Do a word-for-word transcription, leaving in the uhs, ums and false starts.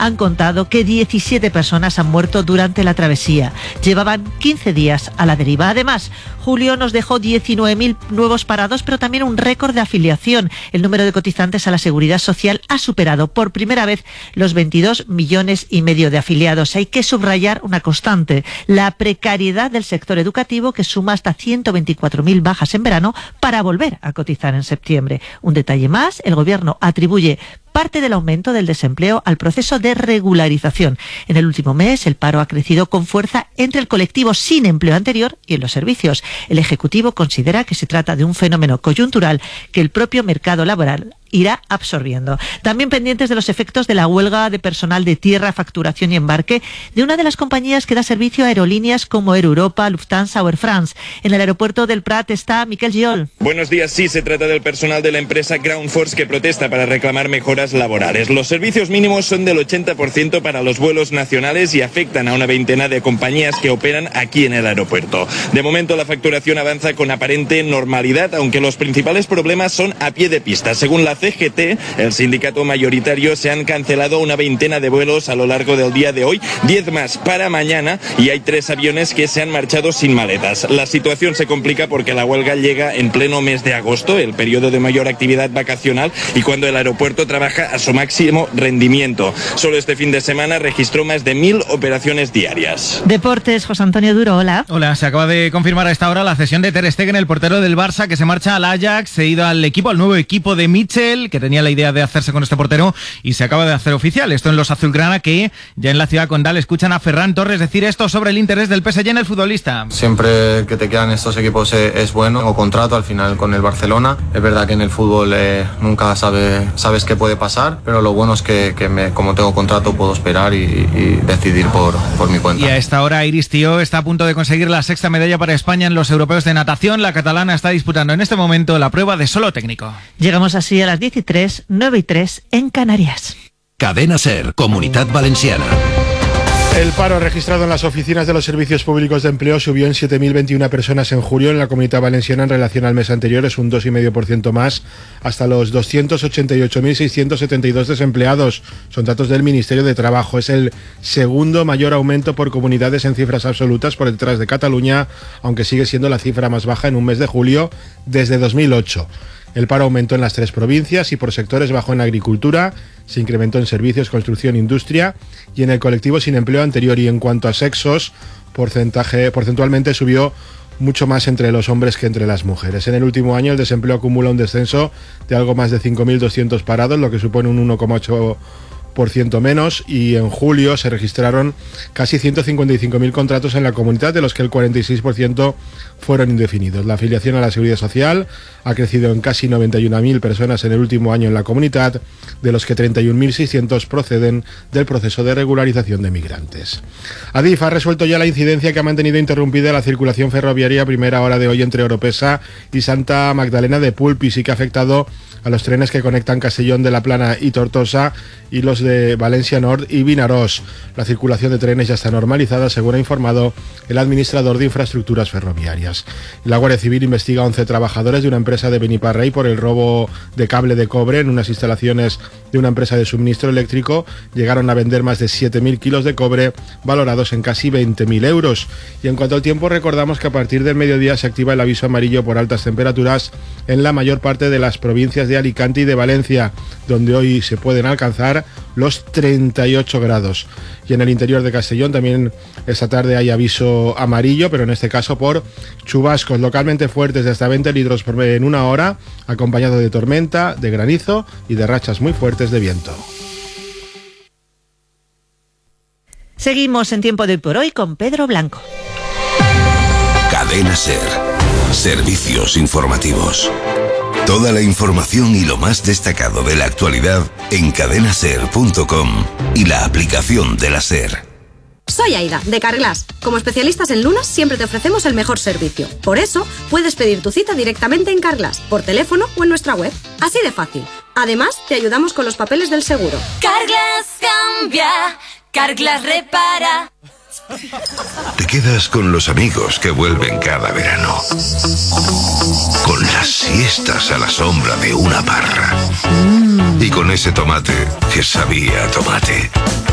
han contado que diecisiete personas han muerto durante la travesía. Llevaban quince días a la deriva. Además, julio nos dejó diecinueve mil nuevos parados, pero también un récord de afiliación. El número de cotizantes a la Seguridad Social ha superado por primera vez los veintidós millones y medio de afiliados. Hay que subrayar una constante: la precariedad del sector educativo, que suma hasta ciento veinticuatro mil bajas en verano para volver a cotizar en septiembre. Un detalle más: el Gobierno atribuye parte del aumento del desempleo al proceso de regularización. En el último mes, el paro ha crecido con fuerza entre el colectivo sin empleo anterior y en los servicios. El Ejecutivo considera que se trata de un fenómeno coyuntural que el propio mercado laboral irá absorbiendo. También pendientes de los efectos de la huelga de personal de tierra, facturación y embarque de una de las compañías que da servicio a aerolíneas como Air Europa, Lufthansa o Air France. En el aeropuerto del Prat está Miquel Giol. Buenos días. Sí, se trata del personal de la empresa Ground Force, que protesta para reclamar mejoras laborales. Los servicios mínimos son del ochenta por ciento para los vuelos nacionales y afectan a una veintena de compañías que operan aquí en el aeropuerto. De momento, la facturación avanza con aparente normalidad, aunque los principales problemas son a pie de pista. Según la C G T, el sindicato mayoritario, se han cancelado una veintena de vuelos a lo largo del día de hoy, diez más para mañana, y hay tres aviones que se han marchado sin maletas. La situación se complica porque la huelga llega en pleno mes de agosto, el periodo de mayor actividad vacacional, y cuando el aeropuerto trabaja a su máximo rendimiento. Solo este fin de semana registró más de mil operaciones diarias. Deportes, José Antonio Duro, hola. Hola, se acaba de confirmar a esta hora la cesión de Ter Stegen, el portero del Barça, que se marcha al Ajax, se ha ido al equipo, al nuevo equipo de Mitchell, que tenía la idea de hacerse con este portero, y se acaba de hacer oficial. Esto en los azulgrana, que ya en la ciudad condal escuchan a Ferran Torres decir esto sobre el interés del P S G en el futbolista. Siempre que te quedan estos equipos es, es bueno. Tengo contrato al final con el Barcelona. Es verdad que en el fútbol eh, nunca sabe, sabes qué puede pasar, pero lo bueno es que, que me, como tengo contrato, puedo esperar y, y decidir por, por mi cuenta. Y a esta hora Iris Tío está a punto de conseguir la sexta medalla para España en los europeos de natación. La catalana está disputando en este momento la prueba de solo técnico. Llegamos así a las diez y tres, nueve y tres en Canarias. Cadena SER, Comunitat Valenciana. El paro registrado en las oficinas de los servicios públicos de empleo subió en siete mil veintiuna personas en julio en la Comunidad Valenciana en relación al mes anterior, es un dos coma cinco por ciento más, hasta los doscientos ochenta y ocho mil seiscientos setenta y dos desempleados. Son datos del Ministerio de Trabajo. Es el segundo mayor aumento por comunidades en cifras absolutas, por detrás de Cataluña, aunque sigue siendo la cifra más baja en un mes de julio desde dos mil ocho. El paro aumentó en las tres provincias y por sectores bajó en agricultura, se incrementó en servicios, construcción, industria y en el colectivo sin empleo anterior. Y en cuanto a sexos, porcentaje, porcentualmente subió mucho más entre los hombres que entre las mujeres. En el último año el desempleo acumula un descenso de algo más de cinco mil doscientos parados, lo que supone un uno coma ocho por ciento menos, y en julio se registraron casi ciento cincuenta y cinco mil contratos en la comunidad, de los que el cuarenta y seis por ciento fueron indefinidos. La afiliación a la Seguridad Social ha crecido en casi noventa y una mil personas en el último año en la comunidad, de los que treinta y un mil seiscientos proceden del proceso de regularización de migrantes. Adif ha resuelto ya la incidencia que ha mantenido interrumpida la circulación ferroviaria a primera hora de hoy entre Oropesa y Santa Magdalena de Pulpis, y que ha afectado a los trenes que conectan Castellón de la Plana y Tortosa y los de Valencia Nord y Vinaròs. La circulación de trenes ya está normalizada, según ha informado el administrador de infraestructuras ferroviarias. La Guardia Civil investiga a once trabajadores de una empresa de Beniparrey por el robo de cable de cobre en unas instalaciones de una empresa de suministro eléctrico. Llegaron a vender más de siete mil kilos de cobre, valorados en casi veinte mil euros. Y en cuanto al tiempo, recordamos que a partir del mediodía se activa el aviso amarillo por altas temperaturas en la mayor parte de las provincias de Alicante y de Valencia, donde hoy se pueden alcanzar los treinta y ocho grados. Y en el interior de Castellón también esta tarde hay aviso amarillo, pero en este caso por chubascos localmente fuertes de hasta veinte litros por en una hora, acompañado de tormenta, de granizo y de rachas muy fuertes de viento. Seguimos en Tiempo de Hoy por Hoy con Pedro Blanco. Cadena SER. Servicios informativos. Toda la información y lo más destacado de la actualidad en cadena ser punto com y la aplicación de la SER. Soy Aida, de Carglass. Como especialistas en lunas, siempre te ofrecemos el mejor servicio. Por eso, puedes pedir tu cita directamente en Carglass, por teléfono o en nuestra web. Así de fácil. Además, te ayudamos con los papeles del seguro. Carglass cambia, Carglass repara. Te quedas con los amigos que vuelven cada verano, con las siestas a la sombra de una parra y con ese tomate que sabía a tomate.